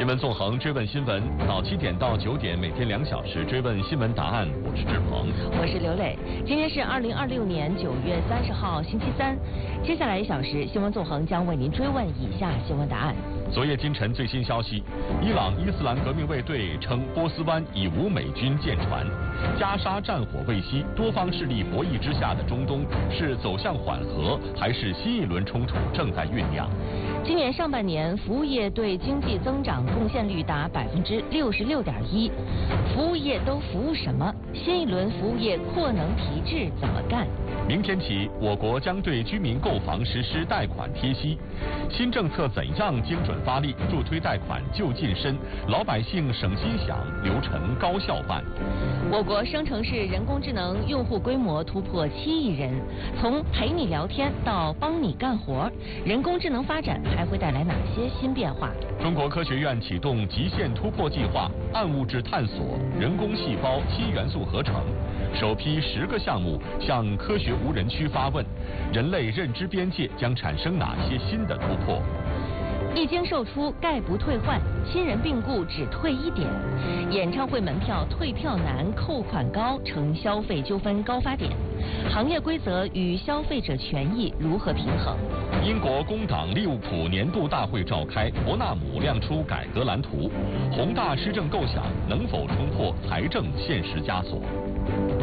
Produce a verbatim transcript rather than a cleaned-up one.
新闻纵横追问新闻，早七点到九点，每天两小时追问新闻答案。我是志鹏， 我是刘磊。今天是二零二六年九月三十号，星期三。接下来一小时，新闻纵横将为您追问以下新闻答案。 昨夜今晨最新消息，伊朗伊斯兰革命卫队称波斯湾已无美军舰船。加沙战火未息，多方势力博弈之下的中东是走向缓和，还是新一轮冲突正在酝酿？ 今年上半年，服务业对经济增长贡献率达百分之六十六点一。服务业都服务什么？新一轮服务业扩能提质怎么干？ 明天起，我国将对居民购房实施贷款贴息。新政策怎样精准发力，助推贷款就近身，老百姓省心想，流程高效办。 我国生成式人工智能用户规模突破七亿人，从陪你聊天到帮你干活，人工智能发展还会带来哪些新变化？ 中国科学院启动极限突破计划，暗物质探索、人工细胞、七元素合成，首批十个项目向科学无人区发问：人类认知边界将产生哪些新的突破？ 一经售出概不退换，亲人病故只退一点。演唱会门票退票难，扣款高，成消费纠纷高发点。行业规则与消费者权益如何平衡？ 英国工党利物浦年度大会召开，伯纳姆亮出改革蓝图，宏大施政构想能否冲破财政现实枷锁？